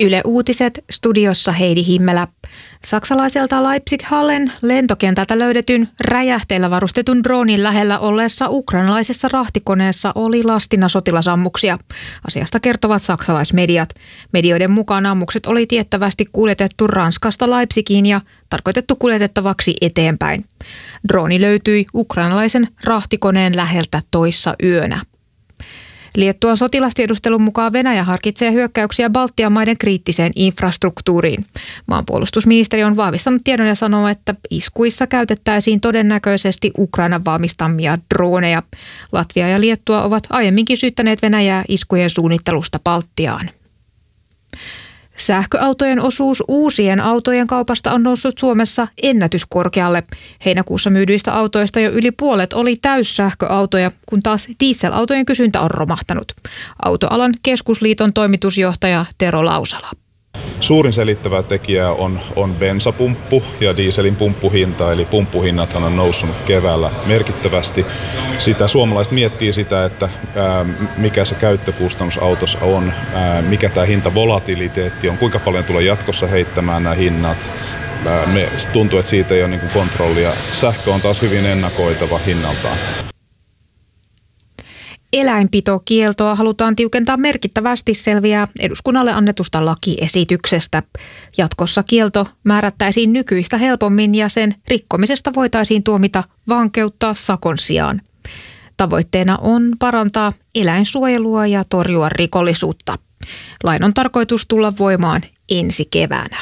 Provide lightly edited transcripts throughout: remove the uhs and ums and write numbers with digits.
Yle Uutiset, studiossa Heidi Himmelä. Saksalaiselta Leipzig-Hallen lentokentältä löydetyn räjähteillä varustetun droonin lähellä olleessa ukrainalaisessa rahtikoneessa oli lastina sotilasammuksia. Asiasta kertovat saksalaismediat. Medioiden mukaan ammukset oli tiettävästi kuljetettu Ranskasta Leipzigiin ja tarkoitettu kuljetettavaksi eteenpäin. Drooni löytyi ukrainalaisen rahtikoneen läheltä toissa yönä. Liettuan sotilastiedustelun mukaan Venäjä harkitsee hyökkäyksiä Baltian maiden kriittiseen infrastruktuuriin. Maanpuolustusministeri on vahvistanut tiedon ja sanoo, että iskuissa käytettäisiin todennäköisesti Ukrainan valmistamia drooneja. Latvia ja Liettua ovat aiemminkin syyttäneet Venäjää iskujen suunnittelusta Baltiaan. Sähköautojen osuus uusien autojen kaupasta on noussut Suomessa ennätyskorkealle. Heinäkuussa myydyistä autoista jo yli puolet oli täyssähköautoja, kun taas dieselautojen kysyntä on romahtanut. Autoalan keskusliiton toimitusjohtaja Tero Lausala. Suurin selittävä tekijä on bensapumppu ja dieselin pumppuhinta, eli pumppuhinnathan on noussut keväällä merkittävästi. Suomalaiset miettii sitä, että mikä se käyttökustannus autossa on, mikä tämä hintavolatiliteetti on, kuinka paljon tulee jatkossa heittämään nämä hinnat. Tuntuu, että siitä ei ole kontrollia. Sähkö on taas hyvin ennakoitava hinnaltaan. Eläinpitokieltoa halutaan tiukentaa merkittävästi, selviää eduskunnalle annetusta lakiesityksestä. Jatkossa kielto määrättäisiin nykyistä helpommin ja sen rikkomisesta voitaisiin tuomita vankeutta sakon sijaan. Tavoitteena on parantaa eläinsuojelua ja torjua rikollisuutta. Lain on tarkoitus tulla voimaan ensi keväänä.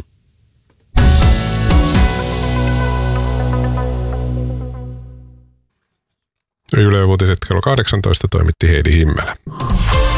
Yle Uutiset kello 18 toimitti Heidi Himmelä.